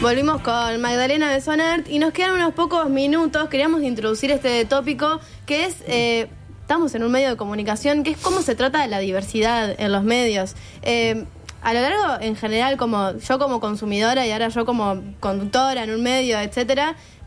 Volvimos con Magdalena de Sonart y nos quedan unos pocos minutos. Queríamos introducir este tópico que es, estamos en un medio de comunicación, que es cómo se trata de la diversidad en los medios. A lo largo, en general, como yo como consumidora y ahora yo como conductora en un medio, etcétera,